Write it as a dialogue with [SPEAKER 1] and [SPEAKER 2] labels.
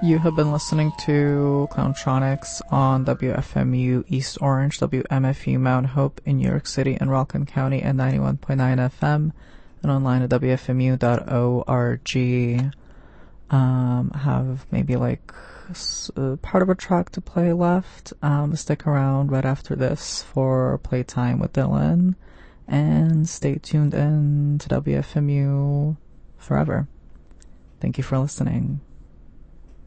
[SPEAKER 1] You have been listening to Clowntronics on WFMU East Orange, WMFU Mount Hope in New York City and Rockland County at 91.9 FM, and online at WFMU.org. Have maybe like part of a track to play left. Stick around right after this for Playtime with Dylan, and stay tuned in to WFMU forever. Thank you for listening.